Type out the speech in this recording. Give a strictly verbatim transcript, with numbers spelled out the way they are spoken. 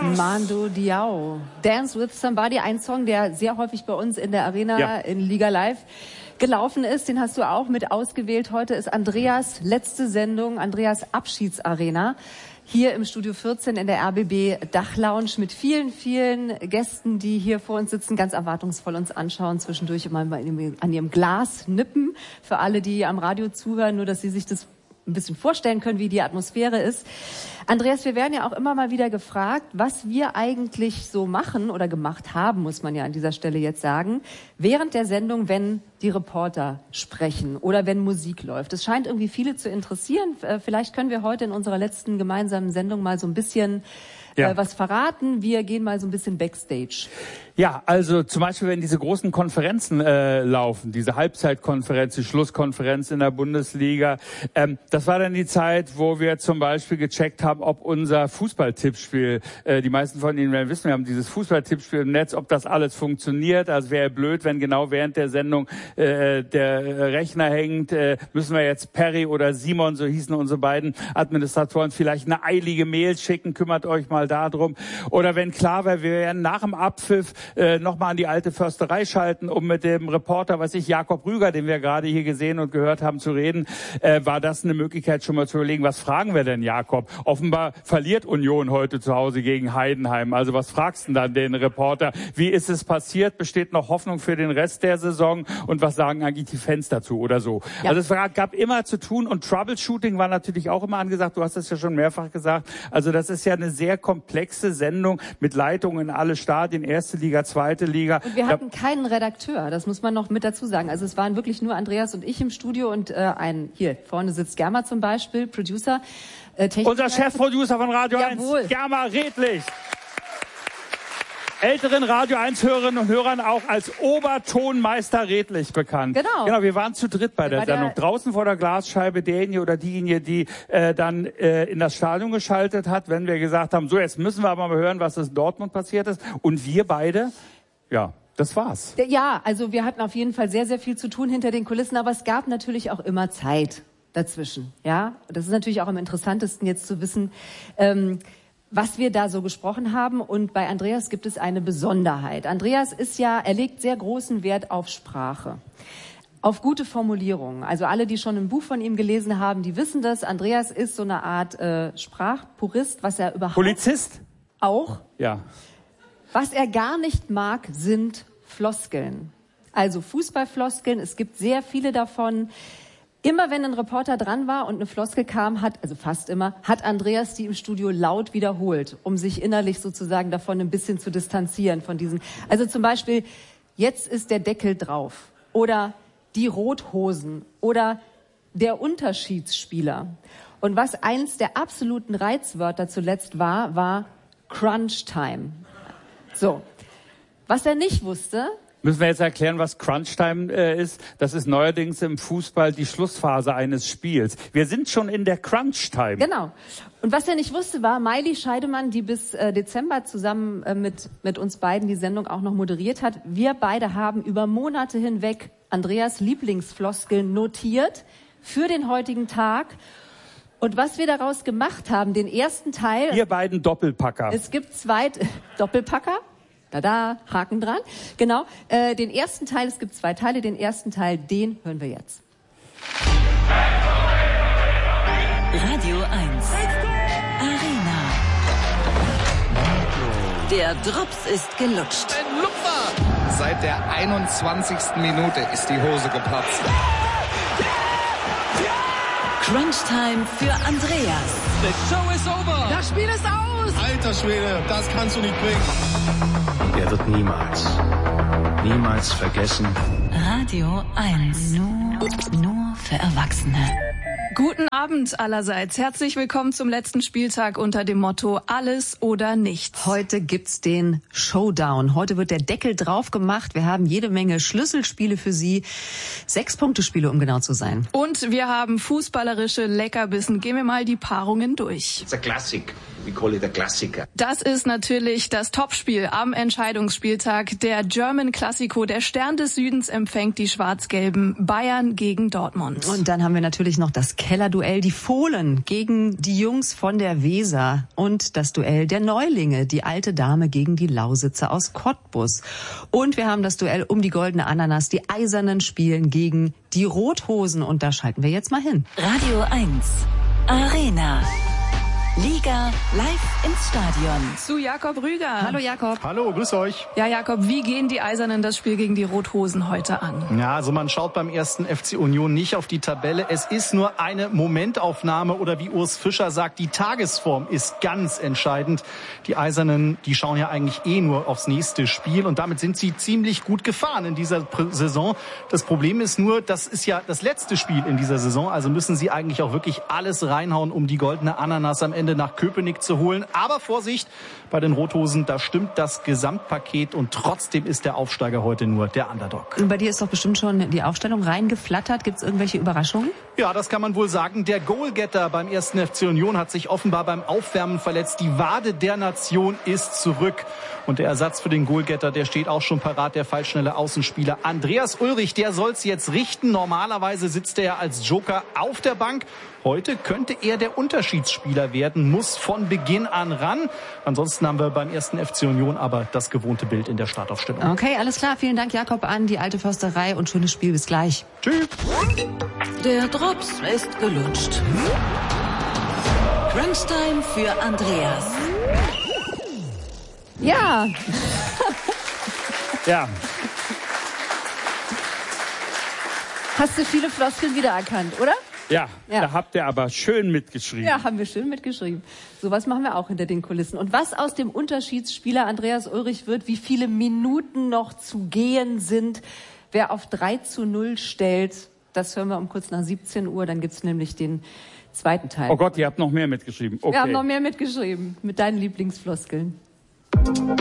Mando Diao. Dance with Somebody, ein Song, der sehr häufig bei uns in der Arena, ja, in Liga Live gelaufen ist. Den hast du auch mit ausgewählt. Heute ist Andreas letzte Sendung, Andreas Abschiedsarena. Hier im Studio vierzehn in der R B B Dachlounge mit vielen, vielen Gästen, die hier vor uns sitzen, ganz erwartungsvoll uns anschauen, zwischendurch immer an ihrem Glas nippen. Für alle, die am Radio zuhören, nur dass sie sich das ein bisschen vorstellen können, wie die Atmosphäre ist. Andreas, wir werden ja auch immer mal wieder gefragt, was wir eigentlich so machen oder gemacht haben, muss man ja an dieser Stelle jetzt sagen, während der Sendung, wenn die Reporter sprechen oder wenn Musik läuft. Es scheint irgendwie viele zu interessieren. Vielleicht können wir heute in unserer letzten gemeinsamen Sendung mal so ein bisschen ja. äh, was verraten. Wir gehen mal so ein bisschen Backstage. Ja, also zum Beispiel, wenn diese großen Konferenzen äh, laufen, diese Halbzeitkonferenz, die Schlusskonferenz in der Bundesliga, ähm, das war dann die Zeit, wo wir zum Beispiel gecheckt haben, ob unser Fußballtippspiel, äh, die meisten von Ihnen werden wissen, wir haben dieses Fußballtippspiel im Netz, ob das alles funktioniert. Also wäre blöd, wenn genau während der Sendung äh, der Rechner hängt, äh, müssen wir jetzt Perry oder Simon, so hießen unsere beiden Administratoren, vielleicht eine eilige Mail schicken, kümmert euch mal darum. Oder wenn klar wäre, wir werden nach dem Abpfiff Äh, nochmal an die alte Försterei schalten, um mit dem Reporter, was ich, Jakob Rüger, den wir gerade hier gesehen und gehört haben, zu reden, äh, war das eine Möglichkeit, schon mal zu überlegen, was fragen wir denn, Jakob? Offenbar verliert Union heute zu Hause gegen Heidenheim. Also was fragst du dann den Reporter? Wie ist es passiert? Besteht noch Hoffnung für den Rest der Saison? Und was sagen eigentlich die Fans dazu oder so? Ja. Also es war, gab immer zu tun und Troubleshooting war natürlich auch immer angesagt. Du hast es ja schon mehrfach gesagt. Also das ist ja eine sehr komplexe Sendung mit Leitungen in alle Stadien, erste Liga, zweite Liga. Und wir hatten keinen Redakteur, das muss man noch mit dazu sagen. Also es waren wirklich nur Andreas und ich im Studio und äh, ein, hier vorne sitzt Germa zum Beispiel, Producer. Äh, Unser Chefproducer von Radio Jawohl. eins, Germa Redlich. Älteren Radio eins Hörerinnen und Hörern auch als Obertonmeister Redlich bekannt. Genau. Genau, wir waren zu dritt bei der, der Sendung. Der Draußen vor der Glasscheibe derjenige oder diejenige, die äh, dann äh, in das Stadion geschaltet hat, wenn wir gesagt haben, so jetzt müssen wir aber mal hören, was in Dortmund passiert ist. Und wir beide, ja, das war's. Ja, also wir hatten auf jeden Fall sehr, sehr viel zu tun hinter den Kulissen, aber es gab natürlich auch immer Zeit dazwischen. Ja, das ist natürlich auch am interessantesten jetzt zu wissen, ähm, was wir da so gesprochen haben. Und bei Andreas gibt es eine Besonderheit. Andreas ist ja, er legt sehr großen Wert auf Sprache, auf gute Formulierungen. Also alle, die schon ein Buch von ihm gelesen haben, die wissen das. Andreas ist so eine Art äh, Sprachpurist, was er überhaupt... Polizist? Auch. Ja. Was er gar nicht mag, sind Floskeln. Also Fußballfloskeln, es gibt sehr viele davon. Immer wenn ein Reporter dran war und eine Floskel kam, hat, also fast immer, hat Andreas die im Studio laut wiederholt, um sich innerlich sozusagen davon ein bisschen zu distanzieren von diesen. Also zum Beispiel, jetzt ist der Deckel drauf oder die Rothosen oder der Unterschiedsspieler. Und was eins der absoluten Reizwörter zuletzt war, war Crunch Time. So. Was er nicht wusste, müssen wir jetzt erklären, was Crunch-Time äh, ist? Das ist neuerdings im Fußball die Schlussphase eines Spiels. Wir sind schon in der Crunch-Time. Genau. Und was er nicht wusste, war Maili Scheidemann, die bis äh, Dezember zusammen äh, mit, mit uns beiden die Sendung auch noch moderiert hat. Wir beide haben über Monate hinweg Andreas Lieblingsfloskeln notiert für den heutigen Tag. Und was wir daraus gemacht haben, den ersten Teil... Ihr beiden Doppelpacker. Es gibt zwei... Doppelpacker? Da, Haken dran. Genau. Äh, den ersten Teil, es gibt zwei Teile. Den ersten Teil, den hören wir jetzt. Radio eins. Arena. Der Drops ist gelutscht. Ein Lupfer! Seit der einundzwanzigsten Minute ist die Hose geplatzt. Crunch-Time für Andreas. The show is over. Das Spiel ist aus. Alter Schwede, das kannst du nicht bringen. Er wird niemals, niemals vergessen. Radio eins. Nur, nur für Erwachsene. Guten Abend allerseits. Herzlich willkommen zum letzten Spieltag unter dem Motto Alles oder Nichts. Heute gibt's den Showdown. Heute wird der Deckel drauf gemacht. Wir haben jede Menge Schlüsselspiele für Sie. Sechs-Punkte-Spiele, um genau zu sein. Und wir haben fußballerische Leckerbissen. Gehen wir mal die Paarungen durch. It's a classic. We call it a Klassiker. Das ist natürlich das Topspiel am Entscheidungsspieltag. Der German Classico. Der Stern des Südens empfängt die Schwarz-Gelben. Bayern gegen Dortmund. Und dann haben wir natürlich noch das Kellerduell, die Fohlen gegen die Jungs von der Weser und das Duell der Neulinge, die alte Dame gegen die Lausitzer aus Cottbus. Und wir haben das Duell um die goldene Ananas, die Eisernen spielen gegen die Rothosen und da schalten wir jetzt mal hin. Radio eins Arena. Liga live ins Stadion. Zu Jakob Rüger. Hallo Jakob. Hallo, grüß euch. Ja, Jakob, wie gehen die Eisernen das Spiel gegen die Rothosen heute an? Ja, also man schaut beim ersten F C Union nicht auf die Tabelle. Es ist nur eine Momentaufnahme oder wie Urs Fischer sagt, die Tagesform ist ganz entscheidend. Die Eisernen, die schauen ja eigentlich eh nur aufs nächste Spiel und damit sind sie ziemlich gut gefahren in dieser Saison. Das Problem ist nur, das ist ja das letzte Spiel in dieser Saison, also müssen sie eigentlich auch wirklich alles reinhauen, um die goldene Ananas am Ende nach Köpenick zu holen. Aber Vorsicht, bei den Rothosen, da stimmt das Gesamtpaket und trotzdem ist der Aufsteiger heute nur der Underdog. Und bei dir ist doch bestimmt schon die Aufstellung reingeflattert. Gibt es irgendwelche Überraschungen? Ja, das kann man wohl sagen. Der Goalgetter beim ersten F C Union hat sich offenbar beim Aufwärmen verletzt. Die Wade der Nation ist zurück. Und der Ersatz für den Goalgetter, der steht auch schon parat, der fallschnelle Außenspieler Andreas Ulrich. Der soll's jetzt richten. Normalerweise sitzt er ja als Joker auf der Bank. Heute könnte er der Unterschiedsspieler werden, muss von Beginn an ran. Ansonsten haben wir beim ersten F C Union aber das gewohnte Bild in der Startaufstellung. Okay, alles klar. Vielen Dank, Jakob, an die alte Försterei und schönes Spiel. Bis gleich. Tschüss. Der Drops ist gelutscht. Crunchtime für Andreas. Ja. Ja. Hast du viele Floskeln wiedererkannt, oder? Ja, Ja. da habt ihr aber schön mitgeschrieben. Ja, haben wir schön mitgeschrieben. Sowas machen wir auch hinter den Kulissen. Und was aus dem Unterschiedsspieler Andreas Ulrich wird, wie viele Minuten noch zu gehen sind, wer auf drei zu null stellt, das hören wir um kurz nach siebzehn Uhr. Dann gibt's nämlich den zweiten Teil. Oh Gott, ihr habt noch mehr mitgeschrieben. Okay. Wir haben noch mehr mitgeschrieben mit deinen Lieblingsfloskeln.